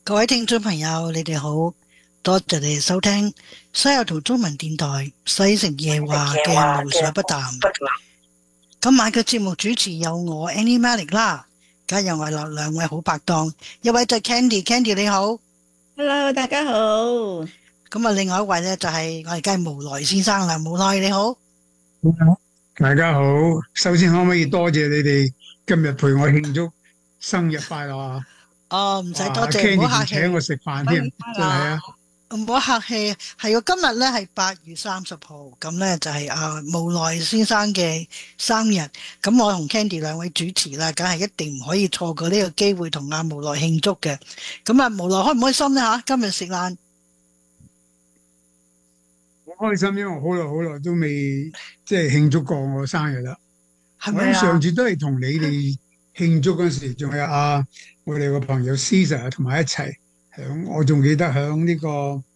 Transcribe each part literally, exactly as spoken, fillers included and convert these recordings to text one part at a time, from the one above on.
各位聽眾朋友，你哋好，多謝你哋收聽西雅圖中文電台西城夜話嘅無所不談。今晚嘅節目主持有我 Annie Malik 啦，加入我兩兩位好拍檔，一位就係 Candy，Candy 你好。 Hello，大家好。 咁啊，另外一位呢，就係我哋梗係無奈先生啦，無奈你好。 大家好，首先可唔可以多謝你哋今日陪我慶祝生日快樂啊！ 哦，唔使多哇謝，唔好客 ，Candy 仲請我氣， 食飯添，真係啊！ 唔好客氣。係個今日呢係八月三十號，咁呢就係啊無奈先生嘅生日。咁我同 Candy 兩位主持啦，梗係一定唔可以錯過呢個機會同阿無奈慶祝嘅。咁啊，無奈開唔開心呢？吓？今日食晏好開心，因為我好耐好耐都未即係慶祝過我生日啦。我諗上係咪啊？ 次都係同你哋慶祝嗰時，仲有啊我哋個朋友 Caesar 同埋一齊響，我仲記得響呢、這個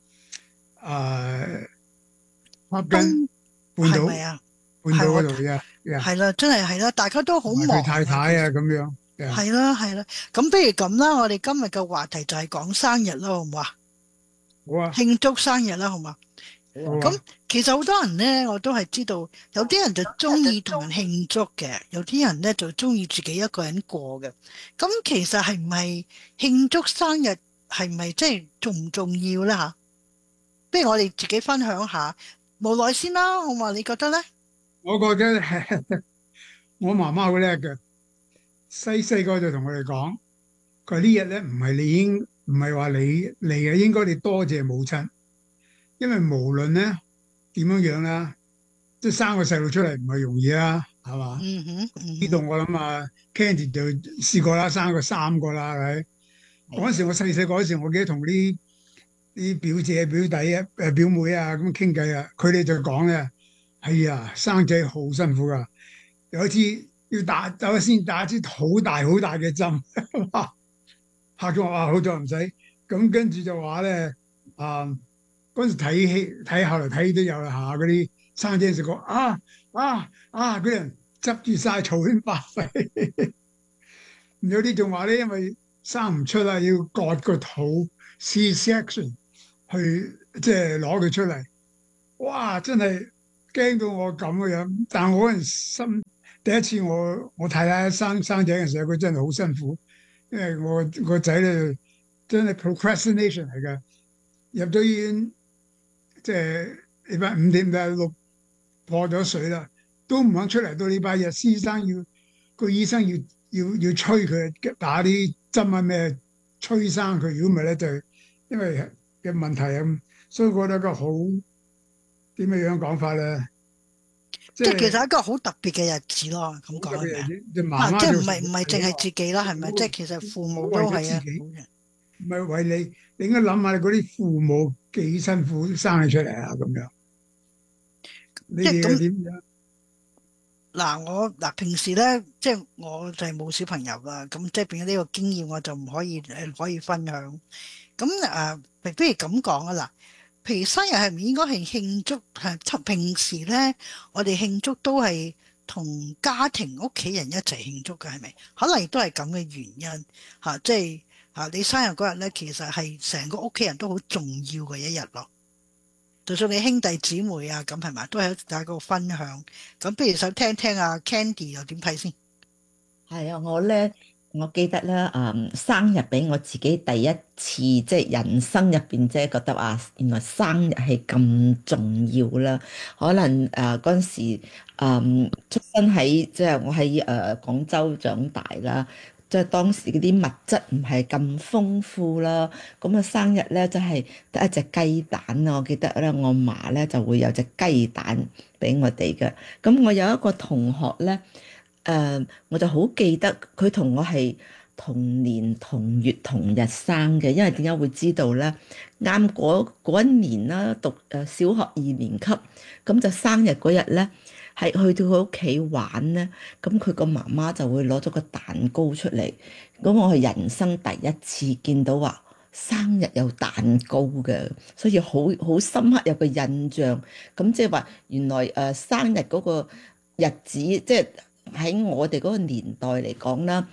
誒黑根東半島係咪啊？ 半島係我嗰度嘅， 係啦，真係係啦，大家都好同埋佢忙啊， 太太其實啊咁樣嘅。 係啦係啦。咁不如咁啦，我哋今日嘅話題就係講生日啦，好唔好啊？ 好啊， 慶祝生日啦，好嘛？咁好啊， 其實好多人呢，我都係知道，有啲人就中意同人慶祝嘅，有啲人呢就中意自己一個人過嘅。咁其實係唔係慶祝生日係唔係即係重唔重要呢？吓？不如我哋自己分享下，無奈先啦，好嘛？你覺得呢？ 我覺得我媽媽好叻嘅。細細個就同我哋講，佢話呢日咧唔係你應唔係話你嚟嘅，應該你多謝母親，因為無論咧點樣樣啦，即係生個細路出嚟唔係容易啊，係嘛？ 嗯哼，嗯呢度哼， 我諗啊，Candy 就試過啦，生過三個啦，係咪？嗰陣時我細細個嗰時，我記得同啲啲表姐表弟啊、誒表妹啊咁傾偈啊，佢哋就講咧，係啊，生仔好辛苦噶。有一次要打，首先打一支好大好大嘅針，嚇咗我話好在唔使。咁跟住就話咧，啊嗰陣時睇戲睇，後來睇都有啦嚇，嗰啲生仔食過啊啊啊，嗰人執住晒嘈喧巴閉。有啲仲話咧，因為生唔出啦，要割個肚 C section 去即係攞佢出嚟。哇！真係驚到我咁嘅樣，但我嗰陣心第一次我我太太生生仔嘅時候，佢真係好辛苦，因為我個仔咧真係 procrastination 嚟㗎，入咗醫院即係禮拜五點禮拜六破咗水啦，都唔肯出嚟。到禮拜日，先生要個醫生要要要催佢打啲針啊咩催生佢，如果唔係咧就因為嘅問題啊，所以我覺得個好點樣樣講法咧。即即係其實係係一個好特別嘅日子咯，咁好特講係咪啊？ 別嘅，隻媽啊，即係唔媽就係唔係淨係自己啦，係咪？即係其實父母都我為咗係啊， 自己，唔係為你。你應該諗下你嗰啲父母幾辛苦生你出嚟啊，咁樣。你哋係即係咁。 點樣？ 嗱，我嗱平時咧，即係我就係冇小朋友啦，咁即係變咗呢個經驗，我就唔可以誒可以分享。咁誒、呃，不如咁講啊嗱，譬如生日係唔應該係慶祝係平時咧，我哋慶祝都係同家庭屋企人一齊慶祝嘅，係咪？可能亦都係咁嘅原因嚇、啊，即係嚇、啊、你生日嗰日咧，其實係成個屋企人都好重要嘅一日咯。就算你兄弟姊妹啊，咁係咪都係有一個分享？咁不如想聽聽阿 Candy 又點睇先？ 係啊，我咧，我記得咧，誒，生日俾我自己第一次，即係人生入邊，即係覺得啊，原來生日係咁重要啦。可能誒嗰陣時，誒出生喺即係我喺誒廣州長大啦，即係當時嗰啲物質唔係咁豐富啦。咁啊，生日咧就係得一隻雞蛋啊！我記得咧，我嫲咧就會有隻雞蛋俾我哋嘅。咁我有一個同學咧。誒，uh, 我就好記得佢同我係同年同月同日生嘅，因為點解會知道咧？啱嗰嗰一年啦，讀誒小學二年級，咁就生日嗰日咧，係去到佢屋企玩咧，咁佢個媽媽就會攞咗個蛋糕出嚟，咁我係人生第一次見到話生日有蛋糕嘅，所以好好深刻有個印象。咁即係話原來誒生日嗰個日子，即係喺我哋嗰個年代嚟講啦，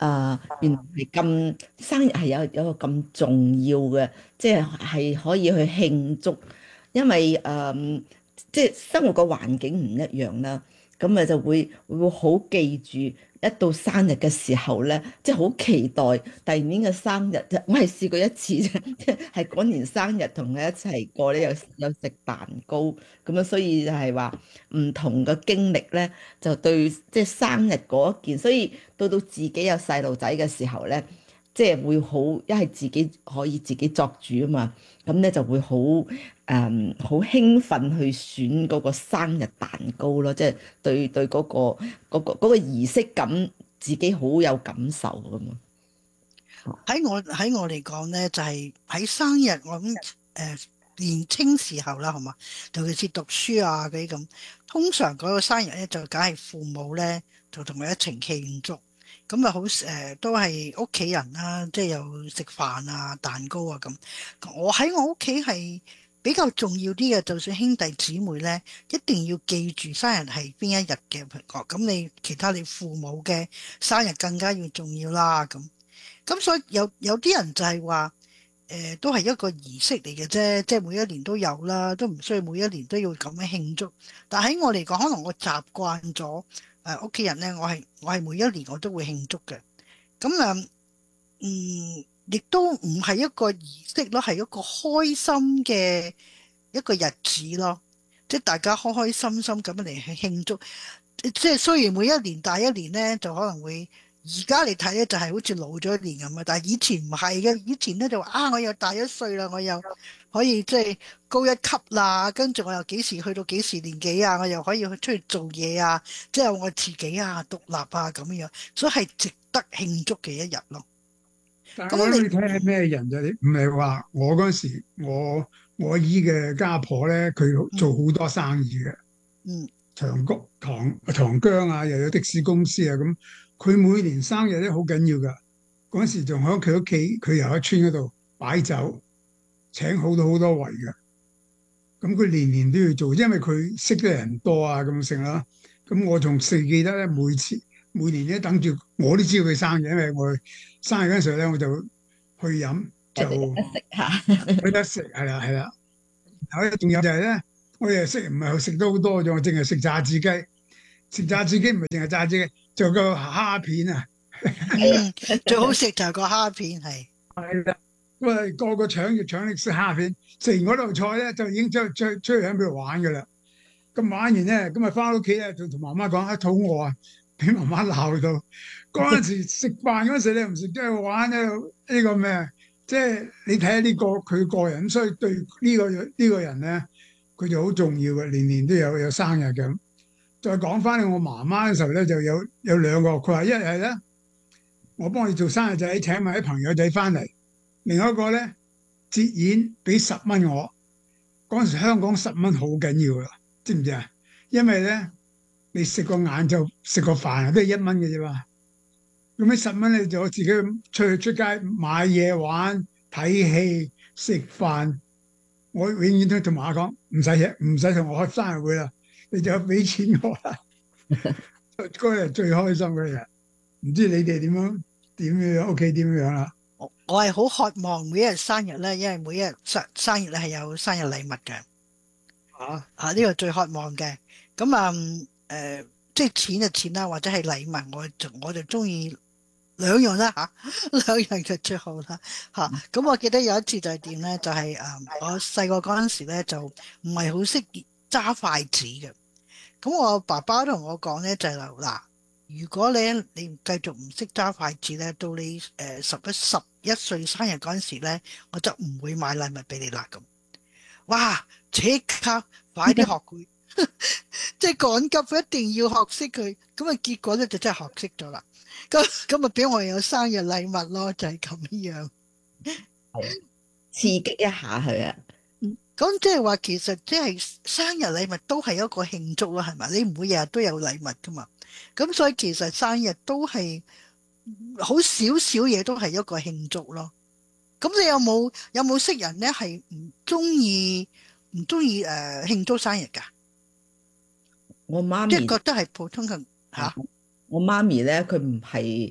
誒原來係咁生日係有有個咁重要嘅，即係係可以去慶祝，因為誒、嗯即係生活個環境唔一樣啦，咁咪就會會好記住一到生日嘅時候咧，即係好期待第二年嘅生日。我係試過一次啫，即係係嗰年生日同佢一齊過咧，有有食蛋糕咁樣，所以就係話唔同嘅經歷咧，就對即係生日嗰一件，所以到到自己有細路仔嘅時候咧，即係會好一係自己可以自己作主啊嘛，咁咧就會好誒好興奮去選嗰個生日蛋糕咯，即係對對嗰個嗰個嗰個儀式感，自己好有感受咁嘛。 喺我喺我嚟講咧，就係、喺生日，我諗誒、呃、年青時候啦，係嘛，尤其是讀書啊嗰啲咁，通常嗰個生日咧就梗係父母咧就同佢一齊慶祝，咁啊好誒都係屋企人啦，即係又食飯啊、蛋糕啊咁。我喺我屋企係比較重要啲嘅，就算兄弟姊妹咧，一定要記住生日係邊一日嘅。咁你其他你父母嘅生日更加要重要啦咁。咁所以有有啲人就係話，誒、都係一個儀式嚟嘅啫，即係每一年都有啦，都唔需要每一年都要咁樣慶祝。但喺我嚟講，可能我習慣咗誒屋企人咧，我係我係每一年我都會慶祝嘅。咁啊，嗯，亦都唔係一個儀式咯，係一個開心嘅一個日子咯，即係大家開開心心咁樣嚟去慶祝。即係雖然每一年大一年咧，就可能會。而家嚟睇咧，就係好似老咗一年咁啊！但係以前唔係嘅，以前咧就話啊，我又大一歲啦，我又可以即係高一級啦，跟住我又幾時去到幾時年紀啊，我又可以去出去做嘢啊，即係我自己啊，獨立啊咁樣，所以係值得慶祝嘅一日咯。 但係我諗你睇下咩人啫，你唔係話我嗰陣時，我我姨嘅家婆咧，佢做好多生意嘅， 嗯， 長谷糖糖漿啊，又有的士公司啊咁。佢每年生日咧好緊要㗎，嗰陣時仲喺佢屋企，佢又喺村嗰度擺酒，請好多好多圍嘅。咁佢年年都要做，因為佢識嘅人多啊咁成啦。咁我仲記記得咧，每次每年咧等住我都知道佢生日，因為我生日嗰陣時咧我就去飲就食下， 去得食係啦係啦。然後仲有就係咧，我哋食唔係食得好多咗，我淨係食炸子雞，食炸子雞唔係淨係炸子雞。做個蝦片啊， 嗯，最好食就係個蝦片係。 係啦，咁啊個個搶住搶嚟食蝦片，食完嗰道菜咧就已經出出出去喺邊度玩噶啦。咁玩完咧，咁啊翻屋企咧就同媽媽講啊肚餓啊，俾媽媽鬧到。嗰陣時食飯嗰時你唔食，即係玩咧呢個咩？即係你睇下呢個佢個人，所以對呢個呢個人咧，佢就好重要嘅，年年都有有生日咁。再講翻我媽媽嘅時候咧，就有有兩個。佢話一係咧，我幫你做生日仔，請埋啲朋友仔翻嚟；另一個咧，節宴俾十蚊我。嗰陣時香港十蚊好緊要啦，知唔知啊？因為咧，你食個晏就食個飯都係一蚊嘅啫嘛。咁呢十蚊你就自己出去出街買嘢玩、睇戲、食飯。我永遠都同媽媽講，唔使唔使同我開生日會啦。你就俾錢我啦，嗰日最開心嗰日，唔知你哋點樣點樣屋企點樣啦？ 我我係好渴望每一日生日咧，因為每一日生生日咧係有生日禮物嘅。 嚇啊，呢個最渴望嘅。咁啊誒，即係錢就錢啦，或者係禮物，我就我就中意兩樣啦嚇，兩樣就最好啦嚇。咁我記得有一次就係點咧，就係誒我細個嗰陣時咧就唔係好識揸筷子嘅。咁我爸爸同我講咧就係嗱，如果你你繼續唔識揸筷子咧，到你誒十一十一歲生日嗰陣時咧，我就唔會買禮物俾你啦咁。哇！即刻快啲學佢，即係趕急，一定要學識佢。咁啊，結果咧就真係學識咗啦。咁咁啊，俾我有生日禮物咯，就係咁樣。 係刺激一下佢啊！ 咁即係話，其實即係生日禮物都係一個慶祝啦，係咪？你唔會日日都有禮物噶嘛？咁所以其實生日都係好少少嘢，都係一個慶祝咯。咁你有冇有冇識人咧係唔中意唔中意誒慶祝生日噶？ 我媽咪即係覺得係普通嘅嚇。 我媽咪咧，佢唔係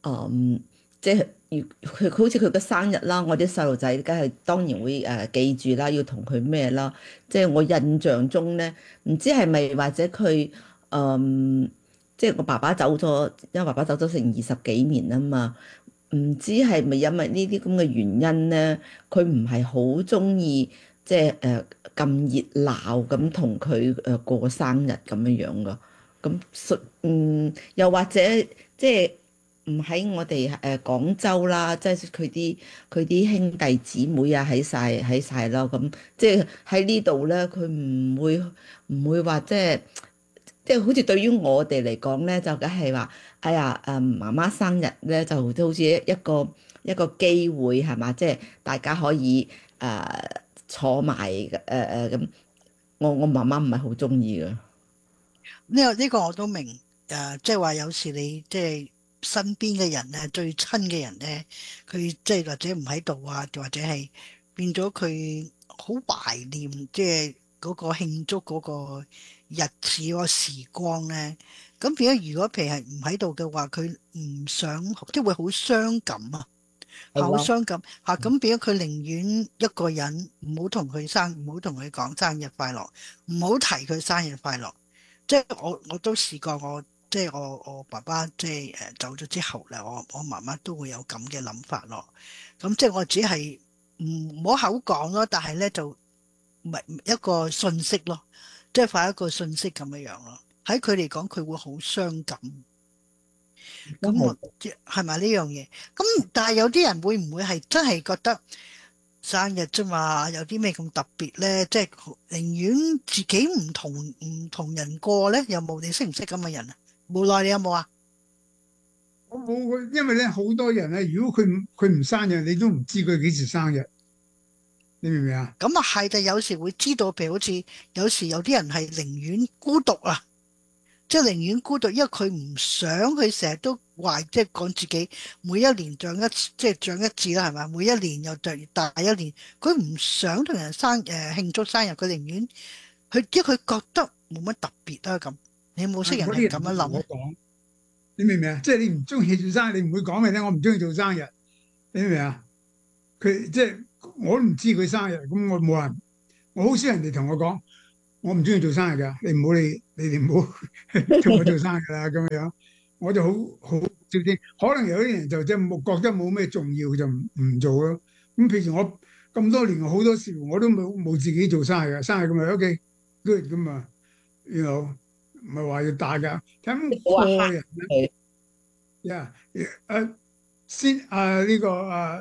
嗯，即係如佢佢好似佢嘅生日啦，我啲細路仔梗係當然會誒、呃、記住啦，要同佢咩啦。即係我印象中咧，唔知係咪或者佢嗯，即係我爸爸走咗，因為爸爸走咗成二十幾年啊嘛，唔知係咪因為呢啲咁嘅原因咧，佢唔係好中意即係誒咁熱鬧咁同佢誒過生日咁樣樣噶。咁屬嗯，又或者即係唔喺我哋誒廣州啦，即係佢啲佢啲兄弟姊妹啊喺晒喺晒咯，咁即係喺呢度咧，佢唔會唔會話即係即係好似對於我哋嚟講咧，就梗係話，哎呀誒媽媽生日咧，就都好似一個一個機會係嘛，即係大家可以誒、呃坐埋誒誒咁，我我媽媽唔係好中意嘅。 呢個呢個我都明，誒、即係話有時你即係身邊嘅人咧，最親嘅人咧，佢即係或者唔喺度啊，或者係變咗佢好懷念，即係嗰個慶祝嗰個日子嗰個時光咧。咁變咗，如果譬如係唔喺度嘅話，佢唔想，即係會好傷感啊，係好係咯。 傷感嚇。咁變咗佢寧願一個人唔好同佢生，唔好同佢講生日快樂，唔好提佢生日快樂。即係我我都試過我，我即係我我爸爸即係誒走咗之後咧，我我媽媽都會有咁嘅諗法咯。咁即係我只係唔唔好口講咯，但係咧就唔係一個信息咯，即係發一個信息咁樣樣咯。喺佢嚟講，佢會好傷感。咁我即係咪呢樣嘢？咁但係有啲人會唔會係真係覺得生日啫嘛，有啲咩咁特別咧？即係寧願自己唔同唔同人過咧，有冇？你識唔識咁嘅人啊？無奈你有冇啊？ 我冇，我因為咧好多人咧，如果佢唔佢唔生日，你都唔知佢幾時生日，你明唔明啊？ 咁啊係，但有時會知道，譬如好似有時有啲人係寧願孤獨啊。即係寧願孤獨，因為佢唔想佢成日都話，即係講自己每一年長一即係長一智啦，係咪？每一年又長越大一年，佢唔想同人生誒、呃、慶祝生日，佢寧願佢，因為佢覺得冇乜特別啦咁。你有冇識人係咁嗰啲人樣諗咧？ 同我講，你明唔明啊？即係你唔中意做生日，你唔會講俾你聽，我唔中意做生日，你明唔明啊？佢即係我都唔知佢生日，咁我冇人，我好少人哋同我講，我唔中意做生日㗎，你唔好理，你哋唔好同我做生日啦咁樣，我就好好少啲。可能有啲人就即係冇覺得冇咩重要就唔唔做咯。咁譬如我咁多年好多時我都冇冇自己做生日嘅，生日咁咪 OK good 咁啊，you know 唔係話要大㗎，睇我話個人咧。呀，誒先啊呢個啊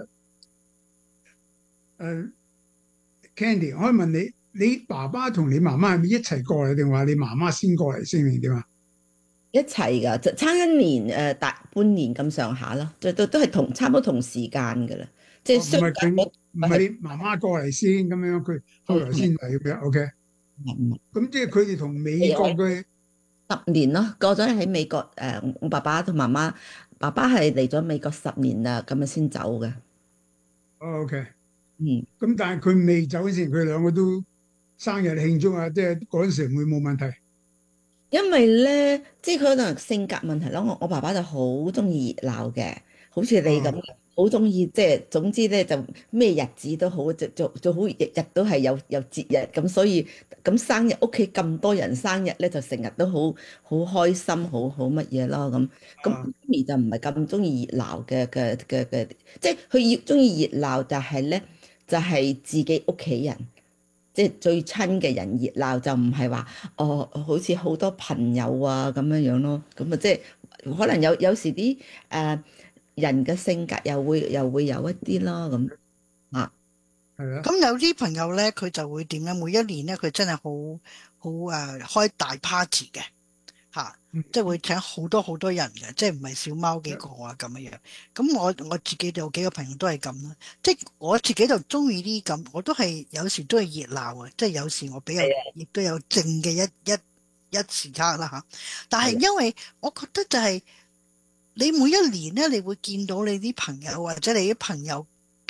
誒 Candy，我可以問你，你爸爸同你媽媽係咪一齊過嚟，定話你媽媽先過嚟先定點啊？ 一齊噶，就差一年誒、呃大半年咁上下咯，就都都係同差唔多同時間噶啦，即係哦，唔相係佢， 隔咗唔係你媽媽過嚟先咁樣，佢後來先嚟咁樣。OK， 唔咁即係佢哋同美國嘅。 十年咯，過咗喺美國誒、呃我爸爸同媽媽，爸爸係嚟咗美國十年啦，咁啊先走嘅。 哦，OK， 嗯， 咁但係佢未走之前，佢兩個都生日慶祝啊，即係嗰陣時會冇問題。 因為咧，即係佢可能性格問題咯。我我爸爸就好中意熱鬧嘅，好似你咁， 哦， 好中意即係總之咧就咩日子都好，就就就好日日都係有有節日咁，所以咁生日屋企咁多人生日咧，就成日都好好開心，好好乜嘢咯咁。咁啊， 媽咪就唔係咁中意熱鬧嘅嘅嘅嘅，即係佢要中意熱鬧，但係咧就係自己屋企人。即係最親嘅人熱鬧，就唔係話哦，好似好多朋友啊咁樣樣咯。咁啊，即係可能有有時啲誒、呃人嘅性格又會又會有一啲咯咁啊。 係啊， 咁有啲朋友咧，佢就會點咧？每一年咧，佢真係好好誒開大 party 嘅。嚇， 嗯， 即係會請好多好多人嘅，即係唔係小貓幾個啊咁樣樣。咁我我自己就有幾個朋友都係咁啦，即係我自己就中意啲咁，我都係有時都係熱鬧啊，即係有時我比較亦都有靜嘅一一一時刻啦嚇。但係因為我覺得就係你每一年咧，你會見到你啲朋友或者你啲朋友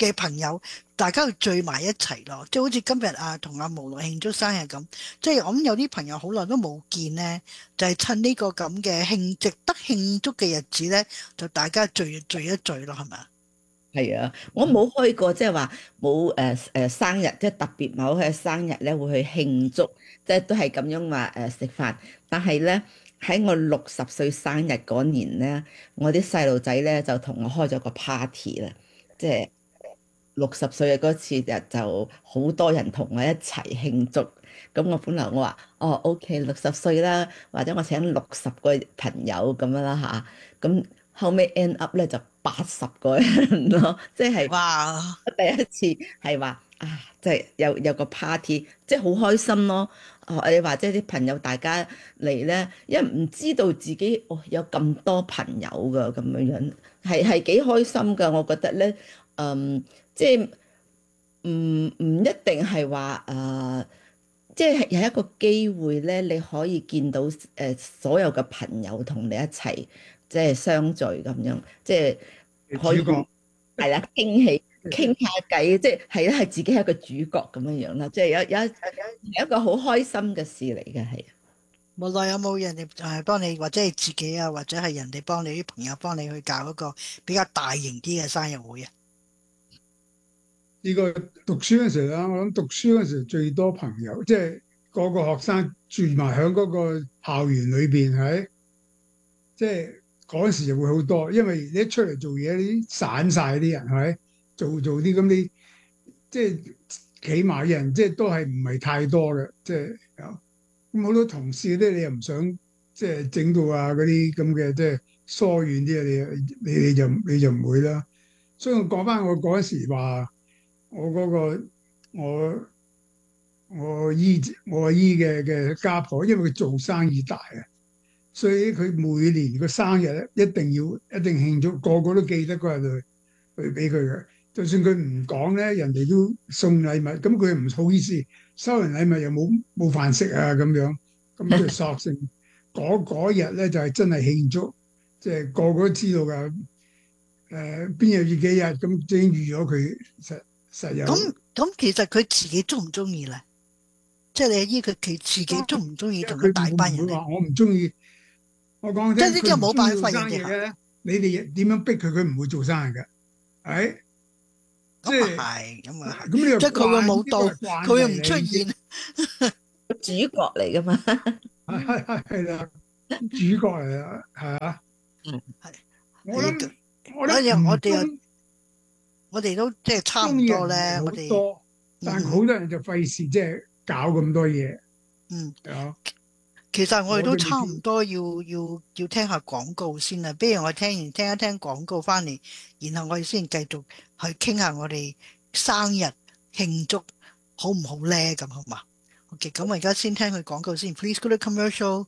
嘅朋友，大家要聚埋一齊咯，即係好似今日啊同阿無來慶祝生日咁，即係我諗有啲朋友好耐都冇見呢，就係、是、趁呢個咁嘅慶值得慶祝嘅日子呢，就大家聚聚一聚咯，係咪啊？ 係啊，我冇開過，即係話冇誒誒生日，即係特別某嘅生日咧會去慶祝，即係都係咁樣話誒食飯。但係咧喺我六十歲生日嗰年咧，我啲細路仔咧就同我開咗個 party 啦，即係六十歲嘅嗰次日就好多人同我一齊慶祝。咁我本來我話哦 OK 六十歲啦，或者我請六十個朋友咁樣啦吓，咁後尾 end up 咧就八十個人咯，即係哇！ 第一次係話啊，即係有有個 party，即係好開心咯。哦，你話即係啲朋友大家嚟咧，因為唔知道自己哦有咁多朋友噶咁樣樣，係係幾開心噶。我覺得咧，嗯，即係唔唔一定係話誒，即係有一個機會咧，你可以見到誒、呃、所有嘅朋友同你一齊。即係相聚咁樣，即係可以係啦，傾起傾下偈，即係係啦，係自己係一個主角咁樣樣啦，即係有有有一個好開心嘅事嚟嘅，係。 無論有冇人哋誒幫你，或者係自己啊，或者係人哋幫你啲朋友幫你去搞一個比較大型啲嘅生日會啊？ 呢個讀書嗰陣時啦，我諗讀書嗰陣時最多朋友，即係個個學生住埋喺嗰個校園裏邊，係即係。嗰時就會好多，因為你一出嚟做嘢，啲散晒啲人係咪？做做啲咁啲，即係企埋嘅人，即係都係唔係太多嘅，即係咁好多同事咧，你又唔想即係整到啊嗰啲咁嘅，即係疏遠啲啊，你你你就你就唔會啦。所以我講翻我嗰時話，我嗰個我我姨我姨嘅嘅家婆，因為佢做生意大啊。所以佢每年個生日咧，一定要一定慶祝，個個都記得嗰日去去俾佢嘅。就算佢唔講咧，人哋都送禮物。咁佢唔好意思收完禮物又冇冇飯食啊咁樣，咁就索性嗰嗰日咧就係真係慶祝，即係個個都知道㗎。誒邊有幾幾日咁，已經預咗佢實實有。 咁咁其實佢自己中唔中意咧？即係你依佢佢自己中唔中意同佢大班人咧？ 我唔中意。我講即係呢啲冇辦法嘅嘢，你哋點樣逼佢？佢唔會做生日嘅，係即係係咁啊！咁你又即係佢會冇到，佢會唔出現主角嚟噶嘛？ 係係係啦，主角嚟啦，係啊。 嗯，係。 我諗我諗我哋我哋都即係差唔多咧。我哋多，但係好多人就費事即係搞咁多嘢。 嗯。 啊。 其實我哋都差唔多要要要聽下廣告先啦，不如我聽完聽一聽廣告翻嚟，然後我哋先繼續去傾下我哋生日慶祝好唔好咧？咁好嘛 ？OK， 咁我而家先聽佢廣告先。Please go to commercial。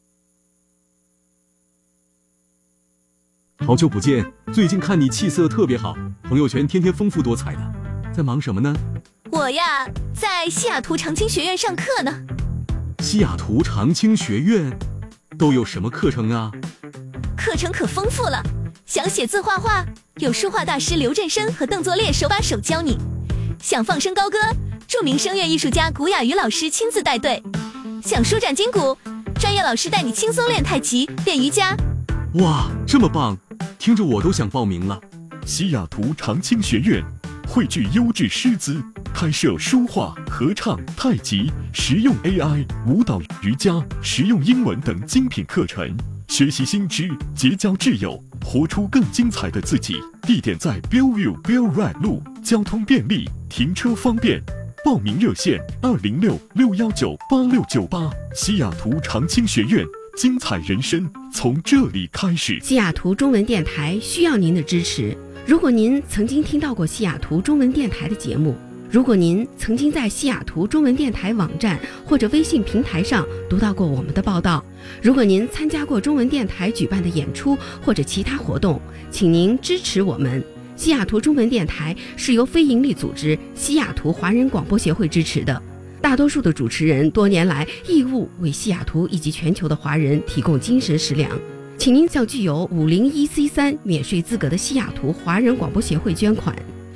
好久不見，最近看你氣色特別好，朋友圈天天豐富多彩的，在忙什麼呢？ 我呀，在西雅圖長青學院上課呢。 西雅圖長青學院都有什麼課程啊？ 課程可豐富了，想寫字畫畫，有書畫大師劉振生和鄧作烈手把手教你；想放聲高歌，著名聲樂藝術家古雅瑜老師親自帶隊；想舒展筋骨，專業老師帶你輕鬆練太極、練瑜伽。 哇，這麼棒，聽着我都想報名了。 西雅圖長青學院匯聚優質師資，開設書畫、合唱、太極、實用 A I、舞蹈、瑜伽、實用英文等精品課程，學習新知，結交摯友，活出更精彩的自己。地點在 Bellevue Bell Ride 路，交通便利，停車方便。報名熱線二零六六幺九八六九八。西雅圖長青學院，精彩人生從這裏開始。 西雅圖中文電台需要您的支持。如果您曾經聽到過西雅圖中文電台的節目，如果您曾經在西雅圖中文電台網站或者微信平台上讀到過我們的報道，如果您參加過中文電台舉辦的演出或者其他活動，請您支持我們。西雅圖中文電台是由非營利組織西雅圖華人廣播協會支持的，大多數的主持人多年來義務為西雅圖以及全球的華人提供精神食糧。請您向具有五零一 C 三免稅資格的西雅圖華人廣播協會捐款。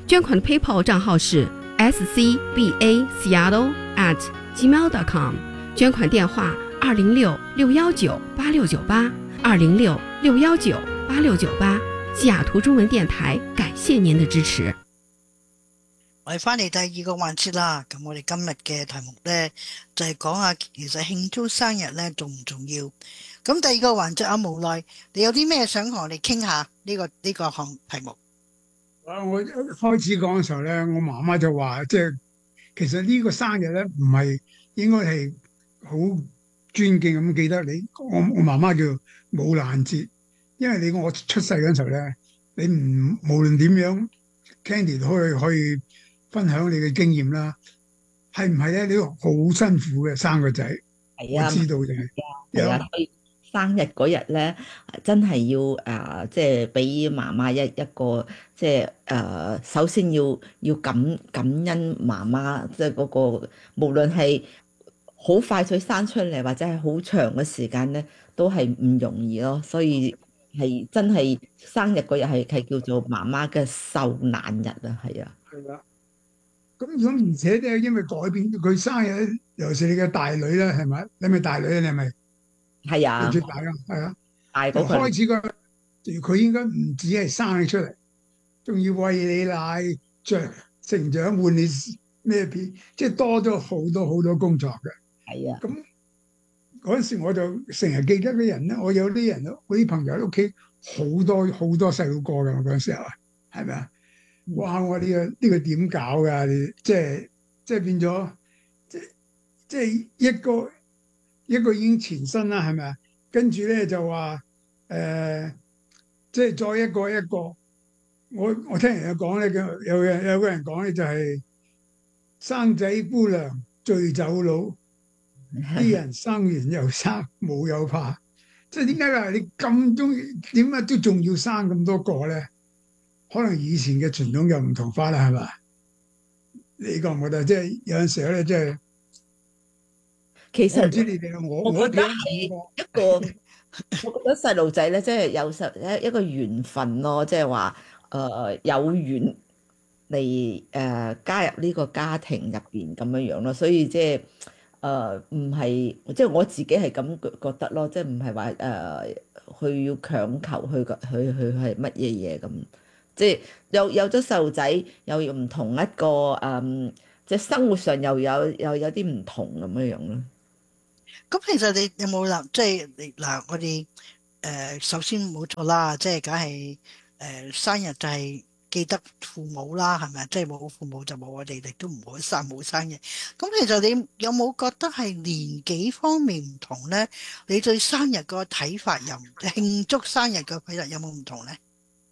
捐款的 PayPal 账号是 s c b a seattle at gmail dot com， 捐款電話二零六六一九八六九八二零六六一九八六九八。西雅圖中文電台感謝您的支持。 我哋翻嚟第二個環節啦，咁我哋今日嘅題目呢，就係講下其實慶祝生日呢重唔重要？咁第二個環節啊，無奈你有啲咩想同我哋傾下呢個呢個項題目？ 啊！我開始講嘅時候咧，我媽媽就話，即係其實呢個生日咧，唔係應該係好尊敬咁記得你。我我媽媽叫母難節，因為你我出世嗰陣時候咧，你唔無論點樣 Candy 都可以可以分享你嘅經驗啦。係唔係咧？你好辛苦嘅生個仔， 係啊， 我知道就係係啊。生日嗰日咧，真係要誒、呃，即係俾媽媽一一個，即係誒、呃，首先要要感感恩媽媽，即係嗰個無論係好快脆生出嚟，或者係好長嘅時間咧，都係唔容易咯。所以係真係生日嗰日係係叫做媽媽嘅受難日啊，係啊。 係啦。咁如果而且咧，因為改變佢生日，尤其是你嘅大女啦，係咪？你咪大女啊？你係咪？ 係啊， 最大啊，係啊， 大嗰個開始個佢應該唔止係生你出嚟，仲要餵你奶、着成長、換你咩片，即係多咗好多好多工作嘅。 係啊， 咁嗰陣時我就成日記得啲人咧，我有啲人我啲朋友喺屋企好多好多細路哥㗎，我嗰陣時候係咪啊？哇！我呢個呢個點搞㗎？你即係即係變咗，即即係一個。一個已經前身啦，係咪啊？跟住咧就話誒、呃，即係再一個一個。我我聽人有講咧，有人有個人講咧就係、是、生仔姑娘醉酒佬，啲人生完又生，冇有怕。即係點解啊？你咁中意，點解都仲要生咁多個咧？可能以前嘅傳統又唔同法啦，係咪？你覺唔覺得？即係有陣時候咧，即係。 其實我唔知你哋，我我覺得係一個，我覺得細路仔咧，即係有時一一個緣分咯，即係話誒有緣嚟誒加入呢個家庭入邊咁樣樣咯，所以即係誒唔係，即係我自己係咁覺覺得咯，即係唔係話誒去要強求去個去去係乜嘢嘢咁，即係有有咗細路仔又要唔同一個誒，即係生活上又有又有啲唔同咁樣樣咯。 咁其實你有冇諗，即係你嗱，我哋誒、呃、首先冇錯啦，即係梗係誒生日就係記得父母啦，係咪？即係冇父母就冇我哋，亦都唔會生冇生日。咁其實你有冇覺得係年紀方面唔同咧？你對生日個睇法又慶祝生日嘅睇法有冇唔同咧？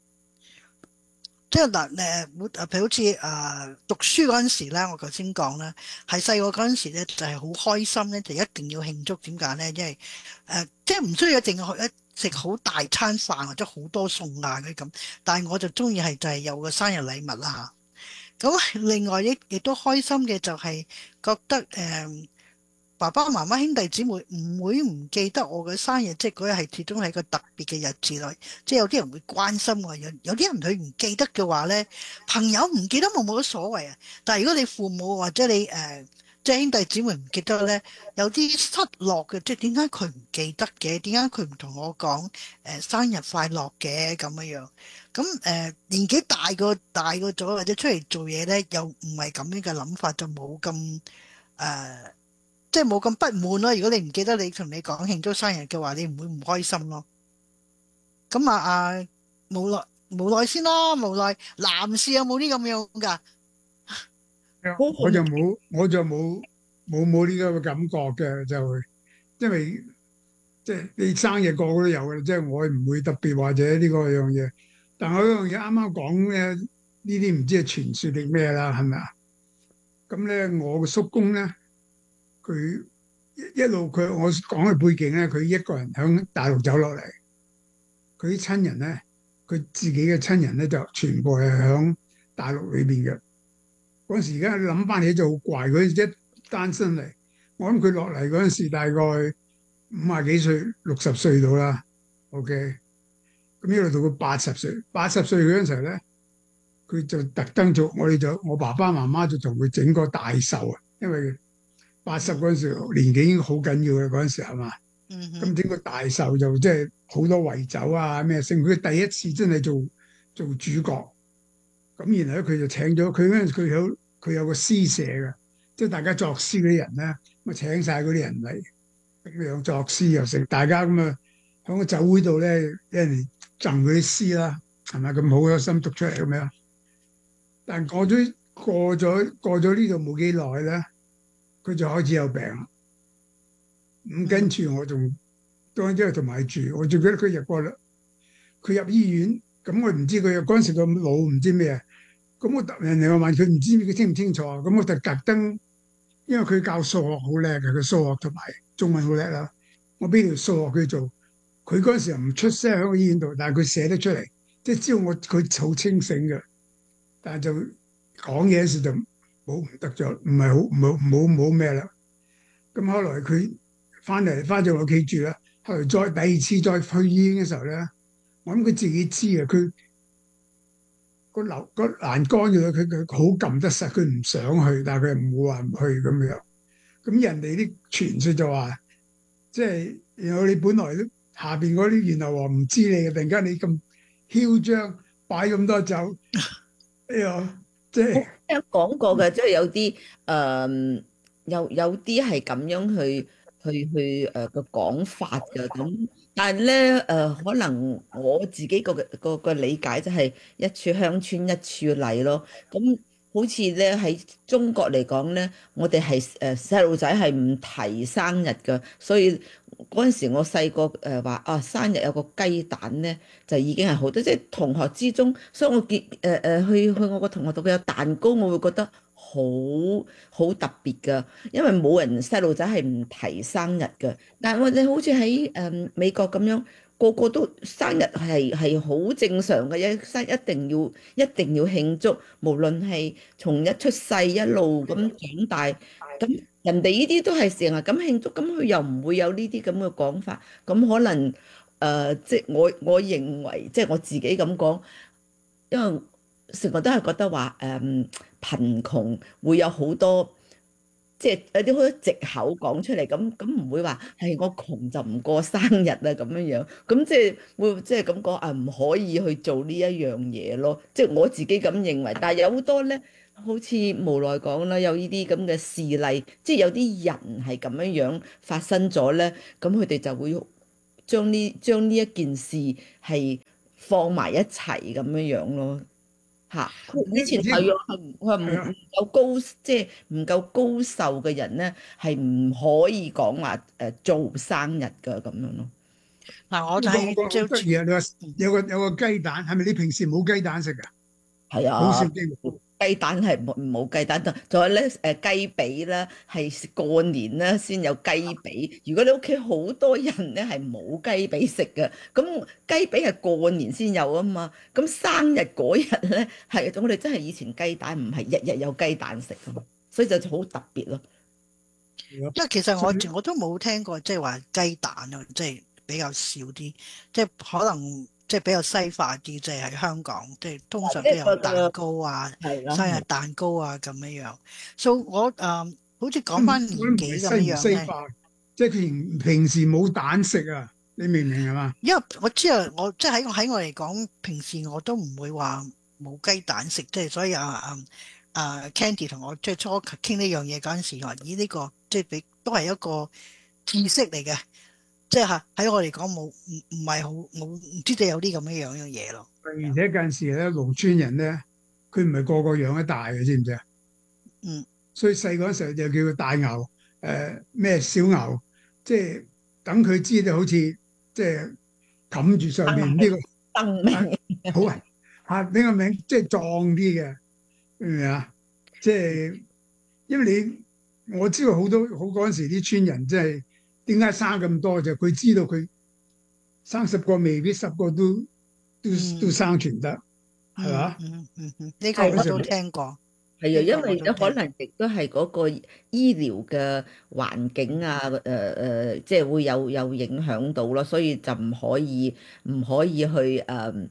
即係嗱誒，譬如好似誒讀書嗰陣時咧，我頭先講咧，係細個嗰陣時咧就係好開心咧，就一定要慶祝。點解咧？因為誒即係唔需要一定要一食好大餐飯或者好多餸啊嗰啲咁，但係我就中意係就係有個生日禮物啦嚇。咁另外亦亦都開心嘅就係覺得誒。呃爸爸媽媽兄弟姊妹唔會唔記得我嘅生日，即係嗰日係始終係個特別嘅日子嚟。即係有啲人會關心我，有有啲人佢唔記得嘅話咧，朋友唔記得冇冇乜所謂啊。但係如果你父母或者你誒、呃、即係兄弟姊妹唔記得咧，有啲失落嘅，即係點解佢唔記得嘅？點解佢唔同我講誒、呃、生日快樂嘅咁樣樣？咁誒、呃、年紀大個大個咗或者出嚟做嘢咧，又唔係咁樣嘅諗法，就冇咁誒。呃即係冇咁不滿咯。如果你唔記得你同你講慶祝生日嘅話，你唔會唔開心咯。咁啊啊，無奈無奈先啦，無奈男士有冇啲咁樣㗎？ 我就冇，我就冇冇冇呢個感覺嘅，就因為即係你生日個個都有嘅，即係我唔會特別或者呢個樣嘢。但係嗰樣嘢啱啱講咧，呢啲唔知係傳説定咩啦，係咪啊？咁咧，我嘅叔公咧。佢一路佢我講嘅背景咧，佢一個人響大陸走落嚟，佢啲親人咧，佢自己嘅親人咧就全部係響大陸裏邊嘅。嗰陣時而家諗翻起就好怪，佢一單身嚟，我諗佢落嚟嗰陣時大概五啊幾歲、六十歲到啦。OK，咁一路到佢八十歲，八十歲嗰陣時候咧， 佢就特登做，我哋就我爸爸媽媽就同佢整個大壽啊，因為八十嗰陣時年紀已經好緊要嘅嗰陣時係嘛， 嗯哼咁整個大壽就即係好多圍酒啊咩剩，佢第一次真係做做主角，咁然後咧佢就請咗佢嗰陣佢有佢有個詩社嘅，即係大家作詩嗰啲人咧，咁啊請晒嗰啲人嚟，咁樣作詩又成，大家咁啊喺個酒會度咧，有人贈佢啲詩啦，係咪咁好有心讀出嚟咁樣？但過咗過咗過咗呢度冇幾耐咧，佢就開始有病啦。咁跟住我仲當然同埋住，我仲記得佢入過啦。佢入醫院，咁我唔知佢嗰陣時個腦唔知咩，咁我突人哋我問佢唔知佢清唔清楚，咁我就特登，因為佢教數學好叻嘅，佢數學同埋中文好叻啦。我俾條數學佢做，佢嗰陣時又唔出聲喺個醫院度，但係佢寫得出嚟，即係知道我佢好清醒嘅。但係就講嘢嗰時就冇唔得咗，唔係好冇冇冇咩啦。咁後來佢翻嚟翻咗我屋企住啦。後來再第二次再去醫院嘅時候咧，我諗佢自己知啊，佢個流個欄杆咗，佢佢好撳得實，佢唔想去，但係佢唔會話唔去咁樣。咁人哋啲傳説就話，即係然後你本來都下邊嗰啲原來話唔知你嘅，突然間你咁囂張擺咁多酒。哎呀，即係有講過嘅，即係有啲誒，有有啲係咁樣去去去誒個講法嘅咁，但係咧誒，可能我自己個個個理解就係一處鄉村一處例咯。咁好似咧喺中國嚟講咧，我哋係誒細路仔係唔提生日嘅，所以嗰陣時我細個誒話啊生日有個雞蛋咧，就已經係好多，即係同學之中，所以我見誒誒去去我個同學度佢有蛋糕，我會覺得好好特別㗎，因為冇人細路仔係唔提生日嘅，但係我哋好似喺誒美國咁樣。個個都生日係係好正常嘅，一生一定要一定要慶祝，無論係從一出世一路咁長大，咁人哋呢啲都係成日咁慶祝，咁佢又唔會有呢啲咁嘅講法，咁可能誒、呃，即係我我認為，即係我自己咁講，因為成日都係覺得話誒、嗯、貧窮會有好多。即係有啲好多藉口講出嚟，咁咁唔會話係我窮就唔過生日啊咁樣樣，咁即係會即係咁講啊，唔可以去做呢一樣嘢咯。即係我自己咁認為，但係有好多咧，好似無奈講啦，有呢啲咁嘅事例，即係有啲人係咁樣樣發生咗咧，咁佢哋就會將呢將呢一件事係放埋一齊咁樣樣咯。嚇！以前係啊，係唔佢話唔唔夠高，即係唔夠高壽嘅人咧，係唔可以講話誒做生日㗎咁樣咯。 嗱，我就係即係得意啊！你話有個有個雞蛋，係咪你平時冇雞蛋食㗎？ 係啊， 好少機會。 雞蛋係冇冇雞蛋，仲有咧誒雞髀咧係過年咧先有雞髀。如果你屋企好多人咧係冇雞髀食嘅，咁雞髀係過年先有啊嘛。咁生日嗰日咧係我哋真係以前雞蛋唔係日日有雞蛋食㗎嘛，所以就好特別咯。 因為其實我我都冇聽過即係話雞蛋啊，即係比較少啲，即係可能。即係比較西化啲，即係喺香港，即係通常都有蛋糕啊、生日蛋糕啊咁樣樣。所以我誒好似講翻年紀咁樣樣咧， 即係佢平平時冇蛋食啊！你明唔明係嘛？ 因為我知啊，我即係喺喺我嚟講，平時我都唔會話冇雞蛋食，即係所以啊啊啊 Candy 同我即係初傾呢樣嘢嗰陣時話，咦呢個即係比都係一個知識嚟嘅。即係嚇喺我嚟講冇唔唔係好冇唔知道有啲咁樣樣嘅嘢咯。 而且近時咧，農村人咧，佢唔係個個養得大嘅，知唔知啊？ 嗯。所以細嗰陣時候就叫佢大牛，誒咩小牛，即係等佢知道好似即係冚住上面呢個生命。 好啊嚇呢個名即係壯啲嘅，明唔明啊？即係因為你我知道好多好嗰陣時啲村人即係。點解生咁多就佢知道佢生十個未必十個都都、嗯、都生存得，係嘛？ 嗯嗯嗯，呢個我都聽過。 係啊，因為咧可能亦都係嗰個醫療嘅環境啊，誒、呃、誒，即係會有有影響到咯，所以就唔可以唔可以去誒誒、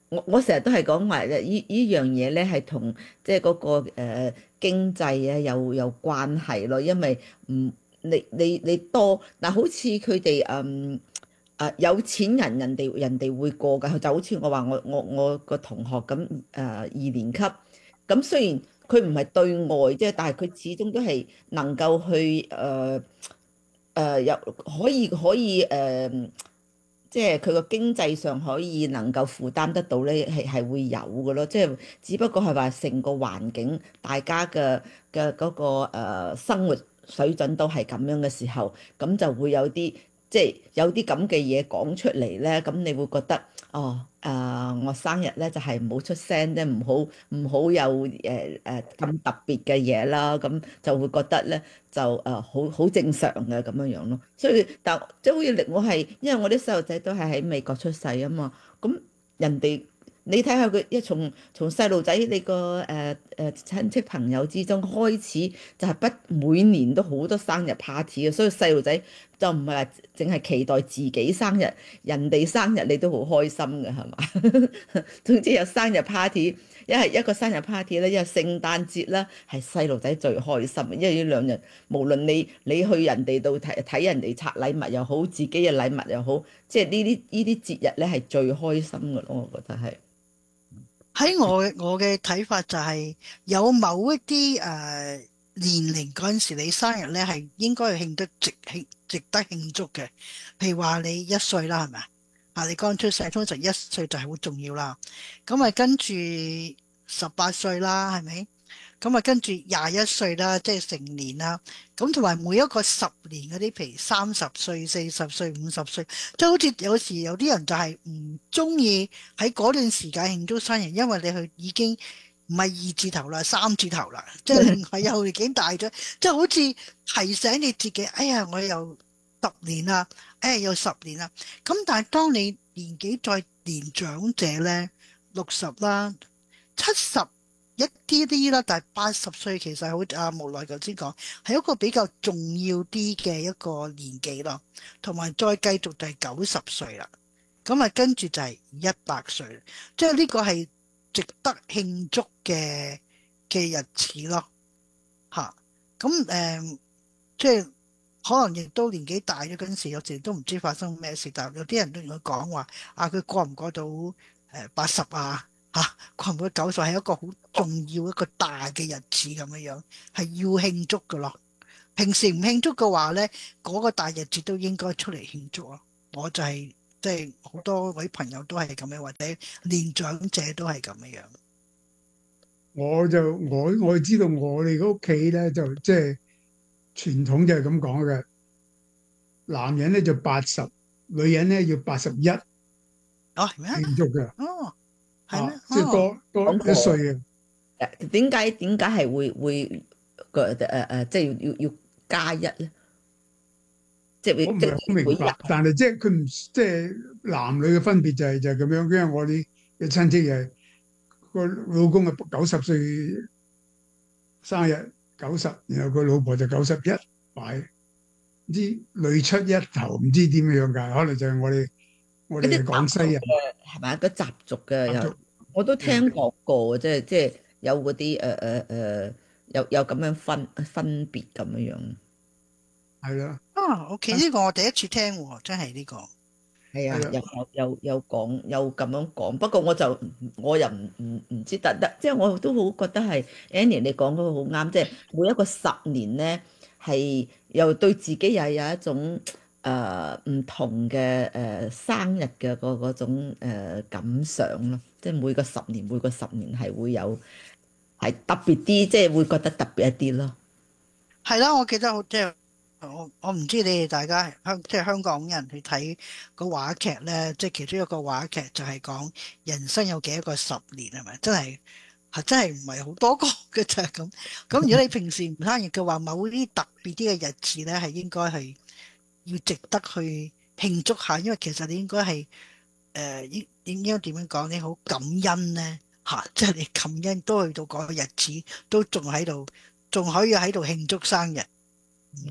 我我成日都係講話呢依依樣嘢咧，係同即係嗰個誒、呃、經濟啊有有關係咯，因為唔你你你多嗱，好似佢哋嗯啊有錢人人哋人哋會過㗎，就好似我話我我我個同學咁誒、呃、二年級，咁雖然佢唔係對外啫，但係佢始終都係能夠去誒誒有可以可以誒。呃即係佢個經濟上可以能夠負擔得到咧，係係會有嘅咯。即係只不過係話成個環境，大家嘅嘅嗰個誒生活水準都係咁樣嘅時候，咁就會有啲即係有啲咁嘅嘢講出嚟咧。咁你會覺得哦誒，我生日咧就係唔好出聲啫，唔好唔好有誒誒咁特別嘅嘢啦。咁就會覺得咧。就誒好好正常嘅咁樣樣咯，所以但即係好似我係，因為我啲細路仔都係喺美國出世啊嘛，咁人哋你睇下佢一從從細路仔你個誒誒親戚朋友之中開始，就係不每年都好多生日 party 嘅，所以細路仔就唔係話淨係期待自己生日，人哋生日你都好開心嘅係嘛？總之有生日 party。一係一個生日 party 咧，一係聖誕節啦，係細路仔最開心嘅，因為呢兩日無論你你去人哋度睇睇人哋拆禮物又好，自己嘅禮物又好，即係呢啲呢啲節日咧係最開心嘅咯，我覺得係。 喺我我嘅睇法就係、是、有某一啲誒、呃、年齡嗰陣時，你生日咧係應該係慶得值慶值得慶祝嘅，譬如話你一歲啦，係咪啊？啊！你剛出世，通常一歲就係好重要啦。咁啊，跟住十八歲啦，係咪？咁啊，跟住廿一歲啦，即係成年啦。咁同埋每一個十年嗰啲，譬如三十歲、四十歲、五十歲，即係好似有時有啲人就係唔中意喺嗰段時間慶祝生日，因為你去已經唔係二字頭啦，三字頭啦，即係另外又已經大咗，即係好似提醒你自己，哎呀，我又十年啦，誒有十年啦。咁但係當你年紀再年長者咧，六十啦、七十一啲啲啦，但係八十歲其實好阿無奈頭先講，係一個比較重要啲嘅一個年紀咯。同埋再繼續就係九十歲啦。咁啊跟住就係一百歲，即係呢個係值得慶祝嘅嘅日子咯。嚇，咁誒即係。可能亦都年紀大咗嗰陣時，有時都唔知發生咩事。但係有啲人都同佢講話，啊佢過唔過到誒八十啊？嚇、啊、過唔過九十係一個好重要一個大嘅日子咁樣樣，係要慶祝㗎咯。平時唔慶祝嘅話咧，嗰、那個大日子都應該出嚟慶祝咯。我就係即係好多位朋友都係咁樣，或者年長者都係咁樣樣。 我就我我知道我哋屋企咧就即係。傳統就係咁講嘅，男人咧就八十，女人咧要八十一， 哦係咩？ 慶祝嘅， 哦係咩？ 即係多多一歲嘅。 誒點解點解係會會個誒誒，即係要要要加一咧？即係我唔係好明白，但係即係佢唔即係男女嘅分別就係就係咁樣。因為我哋嘅親戚係個老公係九十歲生日。九十，然後個老婆就九十一，擺唔知女出一頭，唔知點樣㗎？可能就係我哋我哋廣西人係咪一個習俗嘅？我都聽講過，即係即係有嗰啲誒誒誒，有有咁樣分分別咁樣樣。 係啦。 啊 ，OK，呢個我第一次聽喎，真係呢個。 係啊，有有有有講有咁樣講，不過我就我又唔唔唔知得得，即係我都好覺得係 Annie 你講嗰個好啱，即係每一個十年咧係又對自己又有一種誒唔同嘅誒生日嘅嗰嗰種誒感想咯，即係每個十年每個十年係會有係特別啲，即係會覺得特別一啲咯。 係啦，我記得好即係。我我唔知你哋大家香即係香港人去睇個話劇咧，即係其中一個話劇就係講人生有幾多個十年係咪？真係係真係唔係好多個嘅就係咁。咁如果你平時唔生日嘅話，某啲特別啲嘅日子咧係應該係要值得去慶祝下，因為其實你應該係誒應應該點樣講？你好感恩咧嚇，即係你感恩都去到嗰個日子，都仲喺度，仲可以喺度慶祝生日。嗯。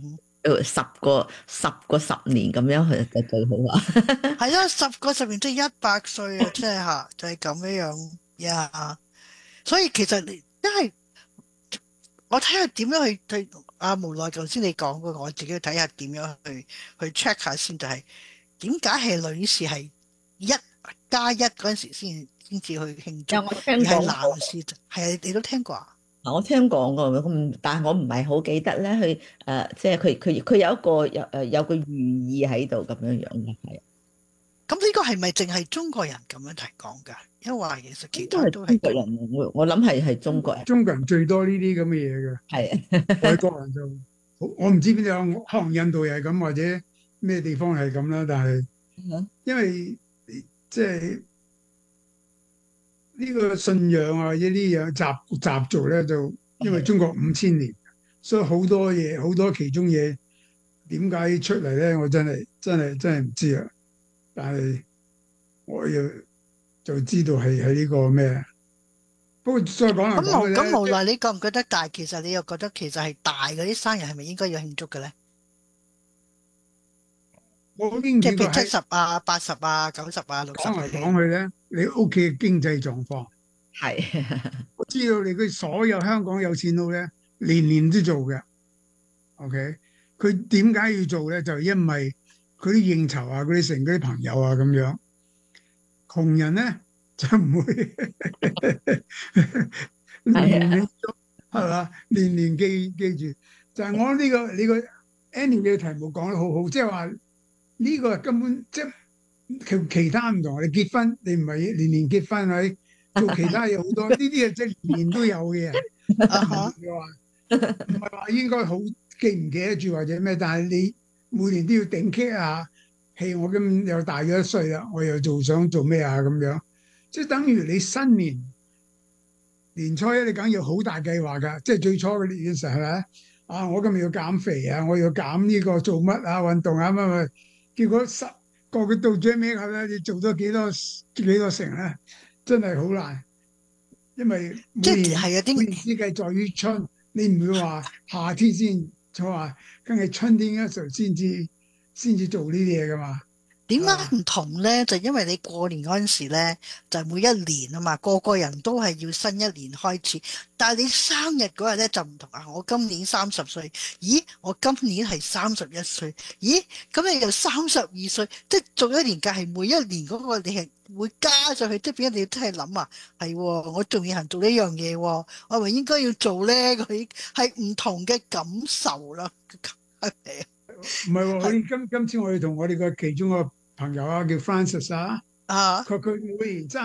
誒十個十個十年咁樣去就最好啦。 係啊，十個十年即係一百歲啊，即係嚇，就係咁樣樣呀。所以其實你因為我睇下點樣去對啊，無奈頭先你講過，我自己睇下點樣去去 check 下先，就係點解係女士係一加一嗰陣時先先至去慶祝， 有我聽而係講男士就係啊，你都聽過啊？ 我聽講過，咁但係我唔係好記得咧。佢誒，即係佢佢佢有一個有誒有個寓意喺度咁樣樣嘅，係。 咁呢個係咪淨係中國人咁樣提講㗎？因為其實其都係他都係中國人，我我諗係係中國人， 中國人最多呢啲咁嘅嘢嘅， 係外國人就好我唔知邊度有，可能印度又係咁，或者咩地方係咁啦。但係因為即係呢個信仰啊，或者呢樣習習俗咧，就因為中國五千年，所以好多嘢好多其中嘢點解出嚟咧？我真係真係真係唔知啊！但係我要就知道係喺呢個咩？不過再講嚟咁無講去咧， 咁無奈，你覺唔覺得大？其實你又覺得其實係大嗰啲生日係咪應該要慶祝嘅咧？ 我已經即係譬如見過喺七十啊、八十啊、九十啊、六十講嚟嗰啲。 講去咧，你屋企嘅經濟狀況， 係我知道你佢所有香港有錢佬咧，年年都做嘅。OK，佢點解要做咧？就係因為佢啲應酬啊，嗰啲成嗰啲朋友啊咁樣。窮人咧就唔會年年做，係嘛？年年記記住，就係我呢個你個 Annie 嘅題目講得好好，即係話呢個根本即係其其他唔同。你結婚你唔係年年結婚，係做其他嘢好多，呢啲嘢即係年年都有嘅。 啊哈！ 你話唔係話應該好記唔記得住或者咩？但係你每年都要定期啊。譬如我今又大咗一歲啦，我又做想做咩啊咁樣，即係等於你新年年初一你梗要好大計劃㗎，即係最初嘅年嘅時候係咪啊？我今日要減肥啊，我要減呢個做乜啊運動啊乜乜，結果十個個到最尾後咧，你做咗幾多幾多成咧？真係好難，因為每即年係係啊每年啲之計在於春，你唔會話夏天先做啊，梗係春天嗰時候先至。先至做呢啲嘢噶嘛？ 點解唔同咧？就因為你過年嗰陣時咧，就每一年啊嘛，個個人都係要新一年開始。但係你生日嗰日咧就唔同啊！我今年三十歲，咦？我今年係三十一歲，咦？咁你又三十二歲，即係做一年計係每一年嗰個你係會加上去，即係變咗你真係諗啊，係喎，我仲要行做呢樣嘢喎，我係咪應該要做咧？嗰啲係唔同嘅感受啦，係咪啊？ 唔係喎，我哋今今次我哋同我哋個其中個朋友啊，叫 Francis 啊， 啊！ 佢佢每年生